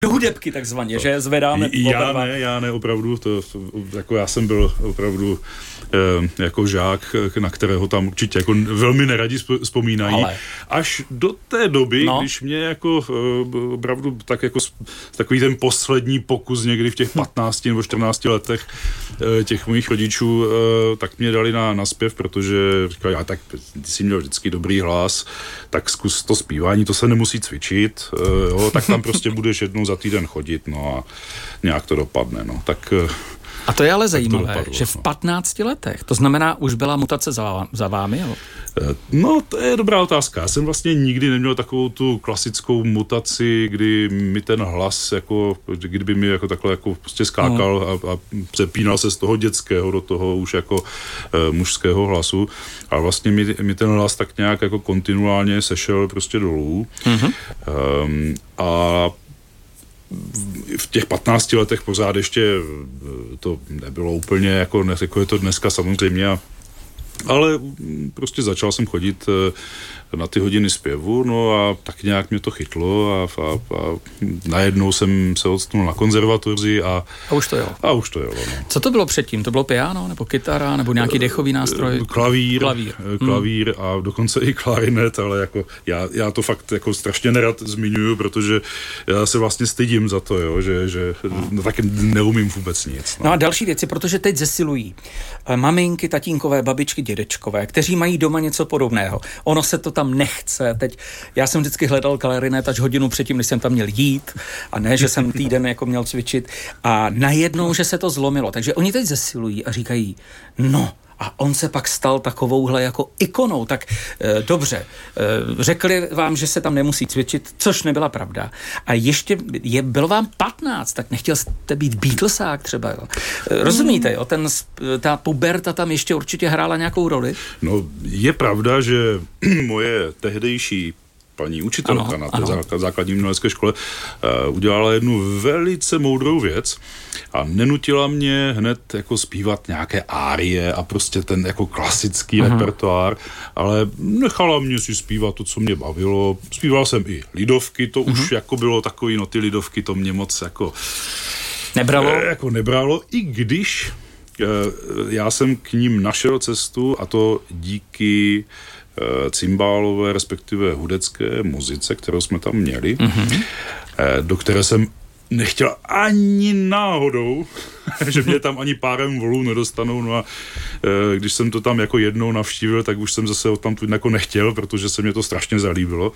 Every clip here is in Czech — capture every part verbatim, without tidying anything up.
do hudebky takzvaně, to, že zvedáme. Já ne, já ne, opravdu, to, jako já jsem byl opravdu eh, jako žák, na kterého tam určitě jako velmi neradi vzpomínají. Ale. Až do té doby, no. když mě jako eh, opravdu tak jako takový ten poslední pokus někdy v těch patnácti nebo čtrnácti letech eh, těch mojich rodičů, eh, tak mě dali na, na zpěv, protože říkali, já tak ty jsi měl vždycky dobrý hlas, tak zkus to zpívání, to se nemusí cvičit, eh, jo, tak tam prostě budeš jednou za týden chodit, no a nějak to dopadne, no, tak... A to je ale zajímavé, dopadlo, že v patnácti letech, to znamená, už byla mutace za, za vámi, jo? No, to je dobrá otázka. Já jsem vlastně nikdy neměl takovou tu klasickou mutaci, kdy mi ten hlas, jako, kdyby mi jako takhle jako prostě skákal no. a, a přepínal se z toho dětského do toho už jako e, mužského hlasu. A vlastně mi, mi ten hlas tak nějak jako kontinuálně sešel prostě dolů. Mm-hmm. Um, a v těch patnácti letech pořád ještě to nebylo úplně jako, jako je to dneska samozřejmě, ale prostě začal jsem chodit na ty hodiny zpěvu, no a tak nějak mě to chytlo a, a, a najednou jsem se odstnul na konzervatoři a... A už to jelo. A už to jelo, no. Co to bylo předtím? To bylo piano, nebo kytara, nebo nějaký dechový nástroj? Klavír, klavír, klavír hmm. a dokonce i klarinet, ale jako já, já to fakt jako strašně nerad zmiňuju, protože já se vlastně stydím za to, jo, že, že no, tak neumím vůbec nic. No. no a další věci, protože teď zesilují maminky, tatínkové, babičky, dědečkové, kteří mají doma něco podobného. Ono se to tam nechce. Teď já jsem vždycky hledal klarinet až hodinu předtím, než jsem tam měl jít a ne, že jsem týden jako měl cvičit a najednou, že se to zlomilo. Takže oni teď zesilují a říkají, no a on se pak stal takovouhle jako ikonou. Tak e, dobře, e, řekli vám, že se tam nemusí cvičit, což nebyla pravda. A ještě je, bylo vám patnáct, tak nechtěl jste být Beatlesák třeba, jo? E, rozumíte, jo? Ten, ta puberta tam ještě určitě hrála nějakou roli? No, je pravda, že moje tehdejší paní učitelka ano, na té ano. základní umělecké škole uh, udělala jednu velice moudrou věc a nenutila mě hned jako zpívat nějaké árie a prostě ten jako klasický uh-huh. repertoár, ale nechala mě si zpívat to, co mě bavilo. Zpíval jsem i lidovky, to uh-huh. už jako bylo takový, no ty lidovky to mě moc jako nebralo, eh, jako nebralo, i když eh, já jsem k ním našel cestu a to díky cymbálové, respektive hudecké muzice, kterou jsme tam měli, mm-hmm. do které jsem nechtěl ani náhodou, že mě tam ani párem volů nedostanou, no a když jsem to tam jako jednou navštívil, tak už jsem zase odtamtud jako nechtěl, protože se mě to strašně zalíbilo.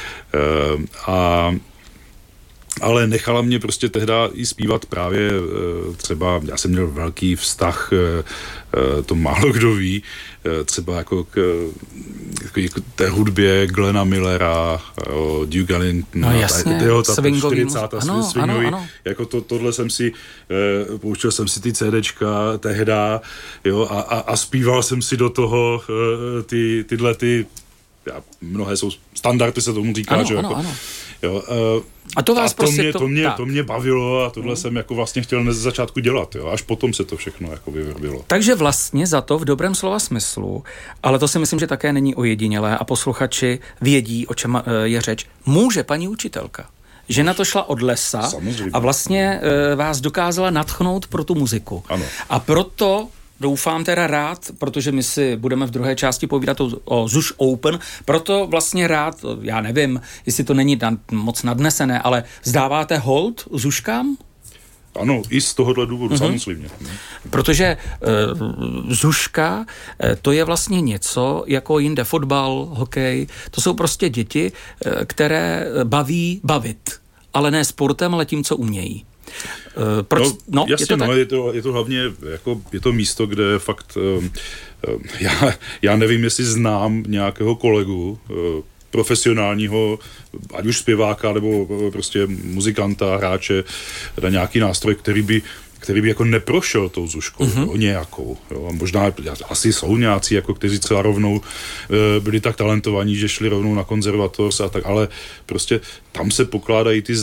A ale nechala mě prostě tehda i zpívat právě třeba, já jsem měl velký vztah, to málo kdo ví, třeba jako k, k té hudbě Glena Millera, Duke Ellingtona, no jasně, čtyřicátá ano, ano, ano. Jako to, tohle jsem si, eh, pouštěl jsem si ty CDčka tehda, jo, a, a, a zpíval jsem si do toho eh, ty, tyhle ty, já, mnohé jsou standardy, se tomu říká, ano, že ano, jako, ano. Jo, uh, a to vás a to prostě mě, to, to, mě, to mě bavilo a tohle mm. jsem jako vlastně chtěl z začátku dělat, jo, až potom se to všechno jako vyvrbilo. Takže vlastně za to v dobrém slova smyslu, ale to si myslím, že také není ojedinělé a posluchači vědí, o čem je řeč, může paní učitelka. Že na to šla od lesa samozřejmě. A vlastně e, vás dokázala nadchnout pro tu muziku. Ano. A proto doufám teda rád, protože my si budeme v druhé části povídat o, o Zuš Open, proto vlastně rád, já nevím, jestli to není nad, moc nadnesené, ale zdáváte hold Zuškám? Ano, i z tohohle důvodu, mm-hmm. samozřejmě. Protože e, Zuška, e, to je vlastně něco jako jinde fotbal, hokej, to jsou prostě děti, e, které baví bavit, ale ne sportem, ale tím, co umějí. Uh, proč? No, no, jasně, je to no, tak? je to, je to hlavně jako, je to místo, kde fakt uh, uh, já, já nevím, jestli znám nějakého kolegu uh, profesionálního, ať už zpěváka, nebo uh, prostě muzikanta, hráče na nějaký nástroj, který by který by jako neprošel tou Zuškou, mm-hmm. jo, nějakou. Jo, a možná asi jsou nějací, jako, kteří třeba rovnou e, byli tak talentovaní, že šli rovnou na konzervatoř a tak, ale prostě tam se pokládají ty